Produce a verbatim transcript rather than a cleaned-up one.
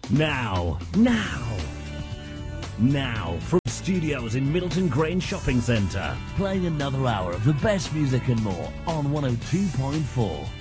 Now, now, now, from studios in Middleton Grange Shopping Centre, playing another hour of the best music and more on one oh two point four.